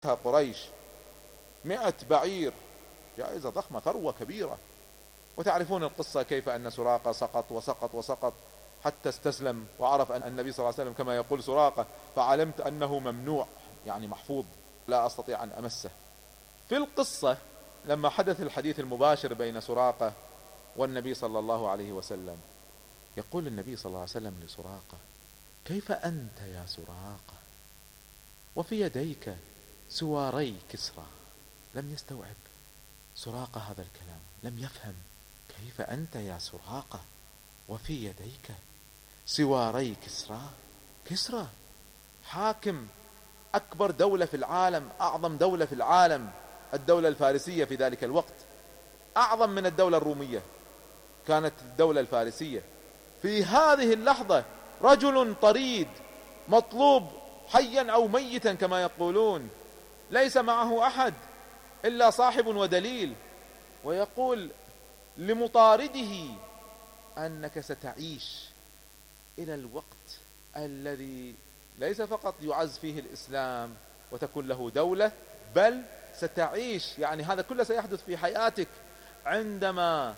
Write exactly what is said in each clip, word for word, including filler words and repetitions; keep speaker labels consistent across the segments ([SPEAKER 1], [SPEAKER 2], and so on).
[SPEAKER 1] قريش مئة بعير، جائزة ضخمة، ثروة كبيرة. وتعرفون القصة كيف أن سراقة سقط وسقط وسقط حتى استسلم وعرف أن النبي صلى الله عليه وسلم كما يقول سراقة: فعلمت أنه ممنوع، يعني محفوظ، لا أستطيع أن أمسه. في القصة لما حدث الحديث المباشر بين سراقة والنبي صلى الله عليه وسلم، يقول النبي صلى الله عليه وسلم لسراقة: كيف أنت يا سراقة وفي يديك سواري كسرى؟ لم يستوعب سراقة هذا الكلام، لم يفهم. كيف أنت يا سراقة وفي يديك سواري كسرى؟ كسرى حاكم أكبر دولة في العالم، أعظم دولة في العالم، الدولة الفارسية في ذلك الوقت، أعظم من الدولة الرومية كانت الدولة الفارسية. في هذه اللحظة رجل طريد مطلوب حيا أو ميتا كما يقولون، ليس معه أحد إلا صاحب ودليل، ويقول لمطارده: أنك ستعيش إلى الوقت الذي ليس فقط يعز فيه الإسلام وتكون له دولة، بل ستعيش، يعني هذا كله سيحدث في حياتك، عندما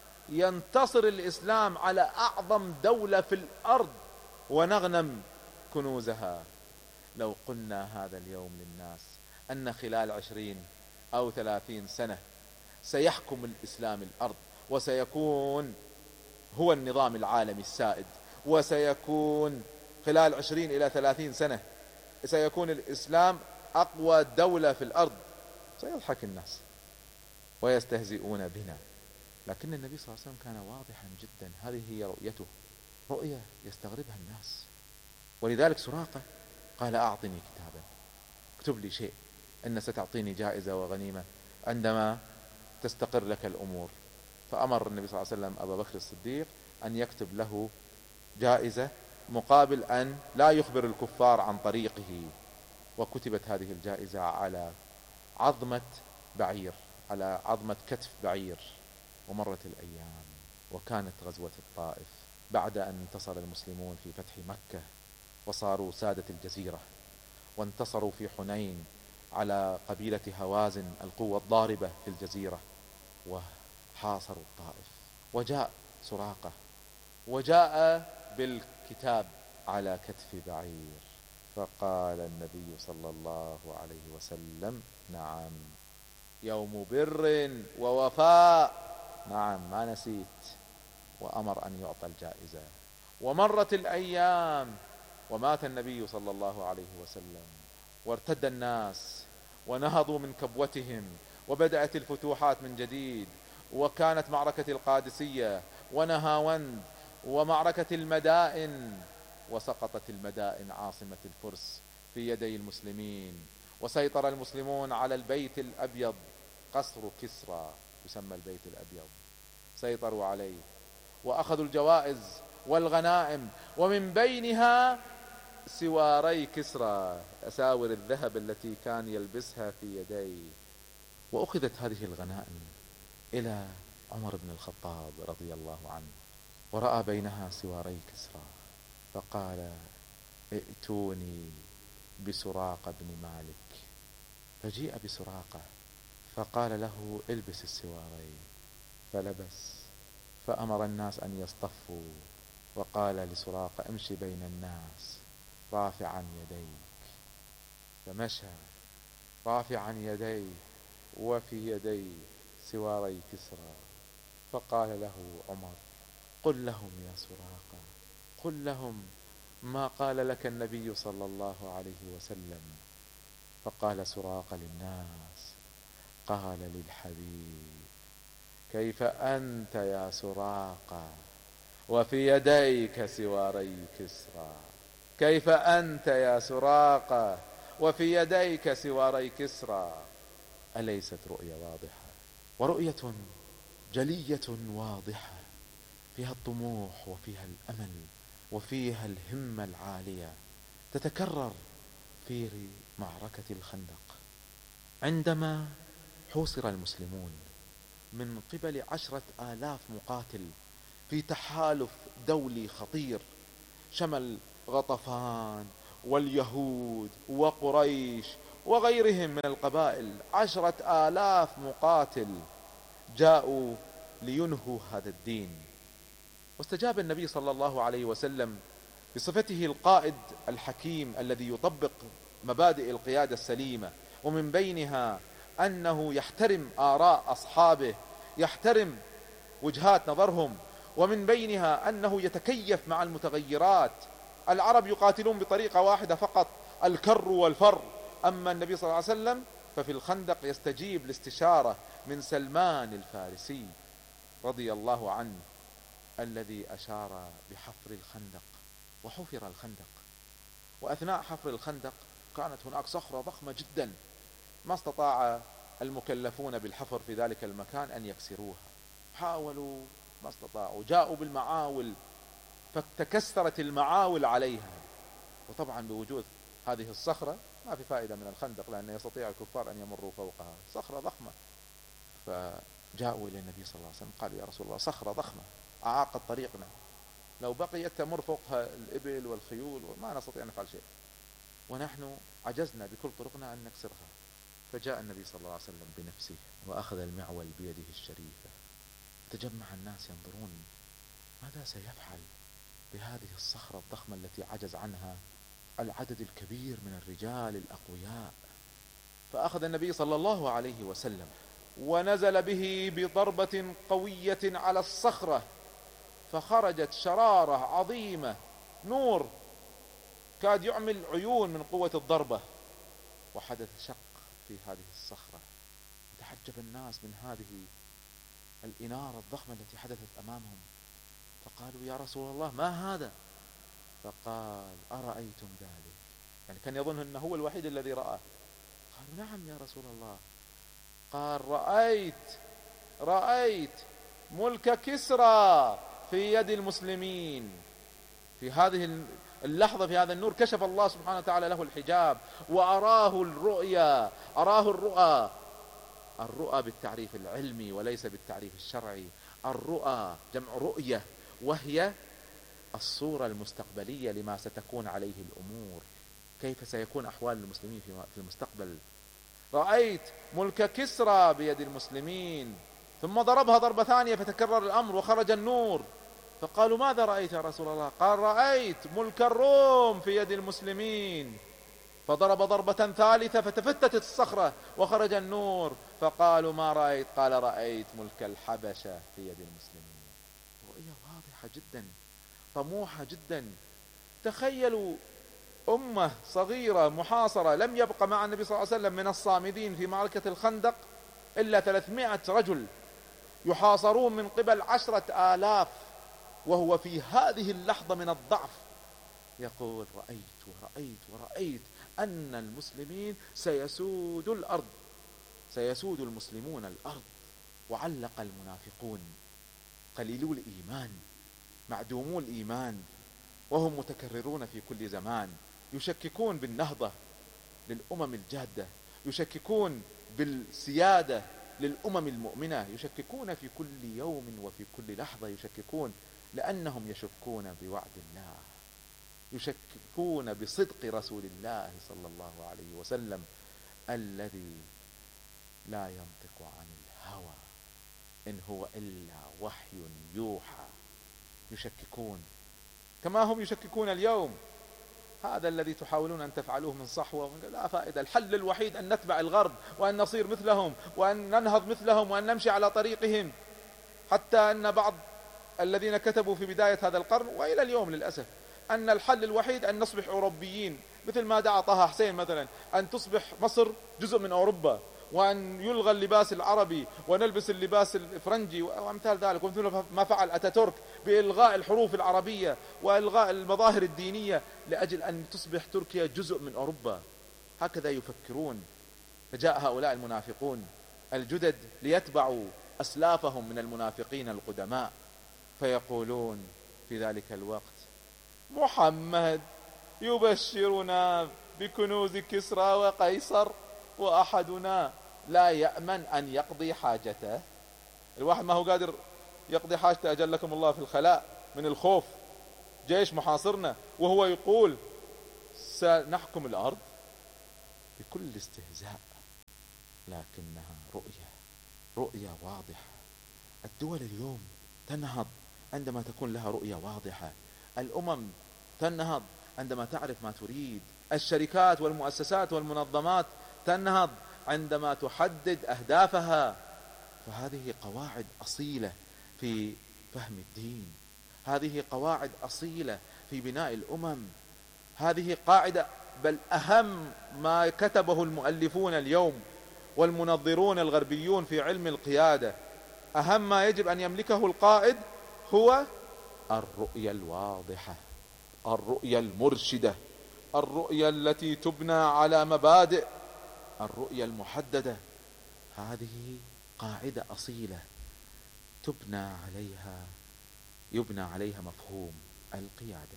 [SPEAKER 1] ينتصر الإسلام على أعظم دولة في الأرض ونغنم كنوزها. لو قلنا هذا اليوم للناس أن خلال عشرين أو ثلاثين سنة سيحكم الإسلام الأرض، وسيكون هو النظام العالمي السائد، وسيكون خلال عشرين إلى ثلاثين سنة سيكون الإسلام أقوى دولة في الأرض، سيضحك الناس ويستهزئون بنا. لكن النبي صلى الله عليه وسلم كان واضحا جدا، هذه هي رؤيته، رؤية يستغربها الناس. ولذلك سراقة قال: أعطني كتابا، اكتب لي شيء، إن ستعطيني جائزة وغنيمة عندما تستقر لك الأمور. فأمر النبي صلى الله عليه وسلم أبا بكر الصديق أن يكتب له جائزة مقابل أن لا يخبر الكفار عن طريقه. وكتبت هذه الجائزة على عظمة بعير، على عظمة كتف بعير. ومرت الأيام، وكانت غزوة الطائف بعد أن انتصر المسلمون في فتح مكة وصاروا سادة الجزيرة، وانتصروا في حنين على قبيلة هوازن القوة الضاربة في الجزيرة، وحاصروا الطائف. وجاء سراقة وجاء بالكتاب على كتف بعير، فقال النبي صلى الله عليه وسلم: نعم، يوم بر ووفاء، نعم ما نسيت. وأمر أن يعطى الجائزة. ومرت الأيام، ومات النبي صلى الله عليه وسلم، وارتد الناس ونهضوا من كبوتهم، وبدأت الفتوحات من جديد. وكانت معركة القادسية ونهاوند ومعركة المدائن، وسقطت المدائن عاصمة الفرس في يدي المسلمين، وسيطر المسلمون على البيت الأبيض، قصر كسرى يسمى البيت الأبيض، سيطروا عليه وأخذوا الجوائز والغنائم، ومن بينها سواري كسرى، أساور الذهب التي كان يلبسها في يديه. وأخذت هذه الغنائم إلى عمر بن الخطاب رضي الله عنه، ورأى بينها سواري كسرى، فقال: ائتوني بسراقة بن مالك. فجيء بسراقة فقال له: البس السوارين. فلبس، فأمر الناس أن يصطفوا، وقال لسراقة: امشي بين الناس رافعا يديك. فمشى رافعا يديه وفي يدي سواري كسرى. فقال له عمر: قل لهم يا سراقة، قل لهم ما قال لك النبي صلى الله عليه وسلم. فقال سراقة للناس: قال للحبيب: كيف أنت يا سراقة وفي يديك سواري كسرى؟ كيف أنت يا سراقة وفي يديك سواري كسرى؟ أليست رؤية واضحة، ورؤية جلية واضحة، فيها الطموح وفيها الأمل وفيها الهمة العالية، تتكرر في معركة الخندق عندما حوصر المسلمون من قبل عشرة آلاف مقاتل في تحالف دولي خطير شمل غطفان واليهود وقريش وغيرهم من القبائل، عشرة آلاف مقاتل جاءوا لينهوا هذا الدين. واستجاب النبي صلى الله عليه وسلم بصفته القائد الحكيم الذي يطبق مبادئ القيادة السليمة، ومن بينها أنه يحترم آراء أصحابه، يحترم وجهات نظرهم، ومن بينها أنه يتكيف مع المتغيرات. العرب يقاتلون بطريقة واحدة فقط، الكر والفر، أما النبي صلى الله عليه وسلم ففي الخندق يستجيب لاستشارة من سلمان الفارسي رضي الله عنه، الذي أشار بحفر الخندق. وحفر الخندق، وأثناء حفر الخندق كانت هناك صخرة ضخمة جدا، ما استطاع المكلفون بالحفر في ذلك المكان أن يكسروها، حاولوا ما استطاعوا، جاءوا بالمعاول فتكسرت المعاول عليها. وطبعا بوجود هذه الصخرة ما في فائدة من الخندق، لأن يستطيع الكفار أن يمروا فوقها، صخرة ضخمة. فجاءوا إلى النبي صلى الله عليه وسلم قالوا: يا رسول الله، صخرة ضخمة أعاقت طريقنا، لو بقيت تمر فوقها الإبل والخيول وما نستطيع أن نفعل شيء، ونحن عجزنا بكل طرقنا أن نكسرها. فجاء النبي صلى الله عليه وسلم بنفسه وأخذ المعول بيده الشريفة. تجمع الناس ينظرون ماذا سيفعل بهذه الصخرة الضخمة التي عجز عنها العدد الكبير من الرجال الأقوياء. فأخذ النبي صلى الله عليه وسلم ونزل به بضربة قوية على الصخرة، فخرجت شرارة عظيمة، نور كاد يعمل عيون من قوة الضربة، وحدث شق في هذه الصخرة. تحجب الناس من هذه الإنارة الضخمة التي حدثت أمامهم، فقالوا: يا رسول الله، ما هذا؟ فقال: أرأيتم ذلك؟ يعني كان يظن أنه هو الوحيد الذي رأى. قالوا: نعم يا رسول الله. قال: رأيت رأيت ملك كسرى في يد المسلمين. في هذه اللحظة، في هذا النور، كشف الله سبحانه وتعالى له الحجاب وأراه الرؤيا، أراه الرؤى. الرؤى بالتعريف العلمي وليس بالتعريف الشرعي. الرؤى جمع رؤية، وهي الصورة المستقبلية لما ستكون عليه الأمور، كيف سيكون أحوال المسلمين في المستقبل. رأيت ملك كسرى بيد المسلمين، ثم ضربها ضربة ثانية فتكرر الأمر وخرج النور. فقالوا: ماذا رأيت يا رسول الله؟ قال: رأيت ملك الروم في يد المسلمين. فضرب ضربة ثالثة فتفتتت الصخرة وخرج النور. فقالوا: ما رأيت؟ قال: رأيت ملك الحبشة في يد المسلمين. رؤية واضحة جدا، طموحة جدا. تخيلوا أمة صغيرة محاصرة، لم يبق مع النبي صلى الله عليه وسلم من الصامدين في معركة الخندق إلا ثلاثمائة رجل، يحاصرون من قبل عشرة آلاف، وهو في هذه اللحظة من الضعف يقول: رأيت ورأيت ورأيت أن المسلمين سيسود الأرض، سيسود المسلمون الأرض. وعلق المنافقون قليلو الإيمان معدومو الإيمان، وهم متكررون في كل زمان، يشككون بالنهضة للأمم الجادة، يشككون بالسيادة للأمم المؤمنة، يشككون في كل يوم وفي كل لحظة، يشككون لأنهم يشكون بوعد الله، يشككون بصدق رسول الله صلى الله عليه وسلم الذي لا ينطق عن الهوى إن هو إلا وحي يوحى. يشككون كما هم يشككون اليوم. هذا الذي تحاولون أن تفعلوه من صحوة لا فائدة. الحل الوحيد أن نتبع الغرب، وأن نصير مثلهم، وأن ننهض مثلهم، وأن نمشي على طريقهم. حتى أن بعض الذين كتبوا في بداية هذا القرن وإلى اليوم للأسف أن الحل الوحيد أن نصبح أوروبيين، مثل ما دعا طه حسين مثلا أن تصبح مصر جزء من أوروبا، وأن يلغى اللباس العربي ونلبس اللباس الفرنجي وأمثال ذلك، ومثل ما فعل أتاتورك بإلغاء الحروف العربية وإلغاء المظاهر الدينية لأجل أن تصبح تركيا جزء من أوروبا. هكذا يفكرون. فجاء هؤلاء المنافقون الجدد ليتبعوا أسلافهم من المنافقين القدماء، فيقولون في ذلك الوقت: محمد يبشرنا بكنوز كسرى وقيصر، وأحدنا لا يأمن أن يقضي حاجته. الواحد ما هو قادر يقضي حاجته أجلكم الله في الخلاء من الخوف، جيش محاصرنا، وهو يقول سنحكم الأرض. بكل استهزاء، لكنها رؤية رؤية واضحة. الدول اليوم تنهض عندما تكون لها رؤية واضحة، الأمم تنهض عندما تعرف ما تريد، الشركات والمؤسسات والمنظمات تنهض عندما تحدد أهدافها. فهذه قواعد أصيلة في فهم الدين، هذه قواعد أصيلة في بناء الأمم، هذه قاعدة بل أهم ما كتبه المؤلفون اليوم والمنظرون الغربيون في علم القيادة. أهم ما يجب أن يملكه القائد هو الرؤية الواضحة، الرؤية المرشدة، الرؤية التي تبنى على مبادئ، الرؤية المحددة. هذه قاعدة أصيلة تبنى عليها يبنى عليها مفهوم القيادة.